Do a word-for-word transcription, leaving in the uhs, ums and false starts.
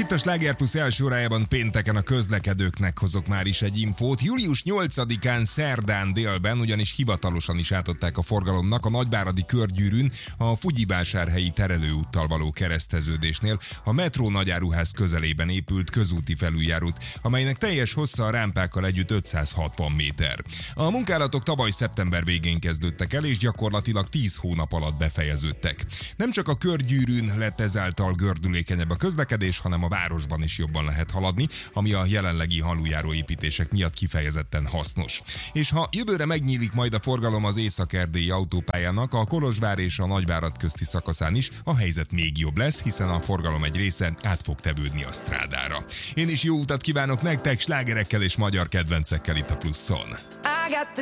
Itt a Sláger Plus első órájában pénteken a közlekedőknek hozok már is egy infót. július nyolcadikán szerdán délben ugyanis hivatalosan is átadták a forgalomnak a Nagyváradi körgyűrűn a Fugyivásárhelyi terelőúttal való kereszteződésnél a metró nagyáruház közelében épült közúti felüljárót, amelynek teljes hossza a rámpákkal együtt ötszázhatvan méter. A munkálatok tavaly szeptember végén kezdődtek el, és gyakorlatilag tíz hónap alatt befejeződtek. Nem csak a körgyűrűn lett ezáltal gördülékenyebb a közlekedés, hanem a városban is jobban lehet haladni, ami a jelenlegi haluljáró építések miatt kifejezetten hasznos. És ha jövőre megnyílik majd a forgalom az észak-erdélyi autópályának, a Kolozsvár és a Nagyvárad közti szakaszán is a helyzet még jobb lesz, hiszen a forgalom egy része át fog tevődni a strádára. Én is jó utat kívánok nektek, slágerekkel és magyar kedvencekkel itt a Pluszon.